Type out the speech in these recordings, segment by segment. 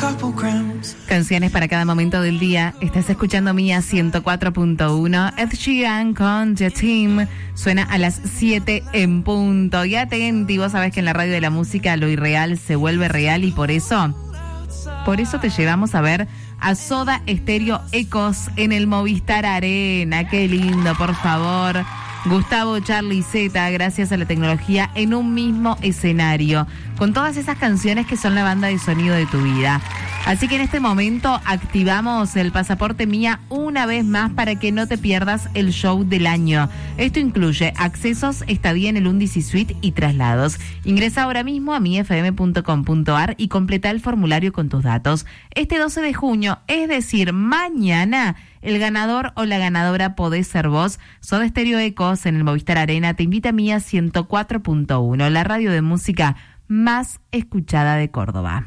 Canciones para cada momento del día. Estás escuchando Mía 104.1. Ed Sheeran con The Team. Suena a las 7 en punto. Y atenti, vos sabés que en la radio de la música lo irreal se vuelve real y por eso te llevamos a ver a Soda Stereo Ecos en el Movistar Arena. Qué lindo, por favor. Gustavo, Charly, Z, gracias a la tecnología en un mismo escenario, con todas esas canciones que son la banda de sonido de tu vida. Así que en este momento activamos el pasaporte Mía una vez más para que no te pierdas el show del año. Esto incluye accesos, estadía en el Undisi Suite y traslados. Ingresa ahora mismo a miafm.com.ar y completa el formulario con tus datos. Este 12 de junio, es decir, mañana, el ganador o la ganadora podés ser vos. Soda Stereo Ecos en el Movistar Arena te invita a Mía 104.1, la radio de música más escuchada de Córdoba.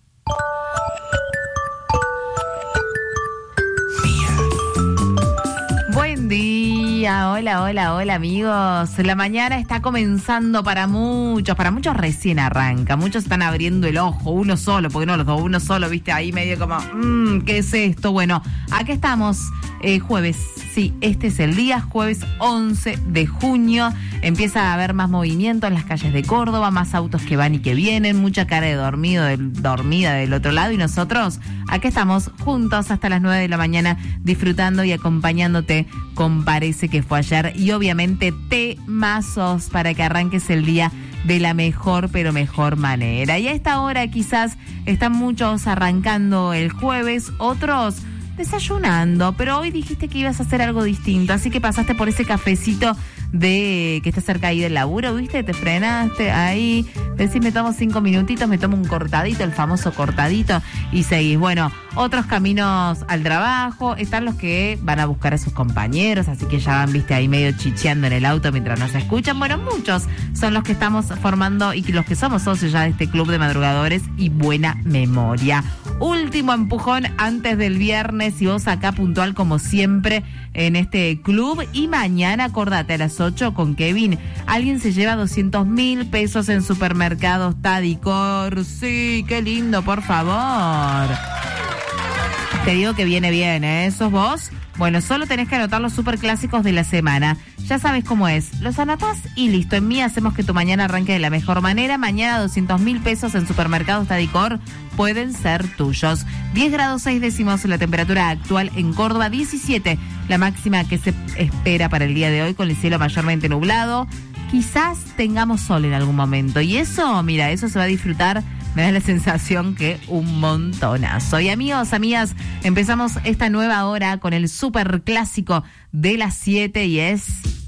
Buen día, hola amigos. La mañana está comenzando para muchos recién arranca, muchos están abriendo el ojo, uno solo, porque no los dos, uno solo, viste, ahí medio como, ¿qué es esto? Bueno, aquí estamos, jueves, sí, este es el día, jueves 11 de junio, empieza a haber más movimiento en las calles de Córdoba, más autos que van y que vienen, mucha cara de dormida del otro lado y nosotros aquí estamos juntos hasta las 9 de la mañana disfrutando y acompañándote con Parece que fue ayer y obviamente temazos para que arranques el día de la mejor manera. Y a esta hora quizás están muchos arrancando el jueves, otros desayunando, pero hoy dijiste que ibas a hacer algo distinto, así que pasaste por ese cafecito que está cerca ahí del laburo, ¿viste? Te frenaste ahí, decís, me tomo 5 minutitos, me tomo un cortadito, el famoso cortadito, y seguís. Bueno, otros caminos al trabajo, están los que van a buscar a sus compañeros, así que ya van, viste, ahí medio chicheando en el auto mientras nos escuchan. Bueno, muchos son los que estamos formando y los que somos socios ya de este club de madrugadores y buena memoria. Último empujón antes del viernes y vos acá puntual como siempre en este club. Y mañana, acordate, a las 8 con Kevin, alguien se lleva 200.000 pesos en supermercados Tadicor. Sí, qué lindo, por favor. Te digo que viene bien, ¿eh? ¿Sos vos? Bueno, solo tenés que anotar los superclásicos de la semana. Ya sabes cómo es. Los anotás y listo. En Mía hacemos que tu mañana arranque de la mejor manera. Mañana 200.000 pesos en supermercados Tadicor pueden ser tuyos. 10 grados 6 décimos la temperatura actual en Córdoba. 17 la máxima que se espera para el día de hoy con el cielo mayormente nublado. Quizás tengamos sol en algún momento. Y eso, mira, eso se va a disfrutar. Me da la sensación que un montonazo. Y amigos, amigas, empezamos esta nueva hora con el super clásico de las 7 y es...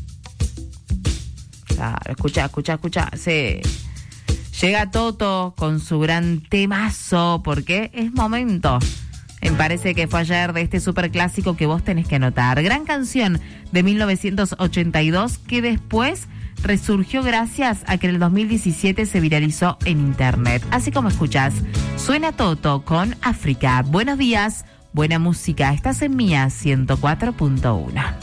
Claro, escucha, sí. Llega Toto con su gran temazo, porque es momento. Me parece que fue ayer de este super clásico que vos tenés que anotar. Gran canción de 1982 que después resurgió gracias a que en el 2017 se viralizó en internet. Así como escuchás, suena Toto con África. Buenos días, buena música. Estás en Mía 104.1.